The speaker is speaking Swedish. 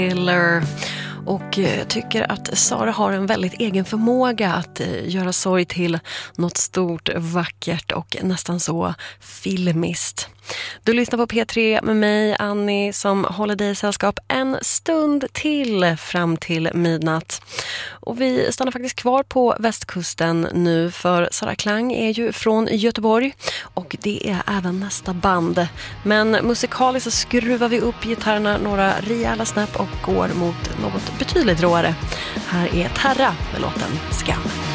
Eller och tycker att Sara har en väldigt egen förmåga att göra sorg till något stort, vackert och nästan så filmiskt. Du lyssnar på P3 med mig, Annie, som håller dig i sällskap en stund till fram till midnatt. Och vi stannar faktiskt kvar på västkusten nu, för Sara Klang är ju från Göteborg och det är även nästa band. Men musikaliskt så skruvar vi upp gitarrerna några rejäla snäpp och går mot något betydligt råare. Här är Terra med låten Skam.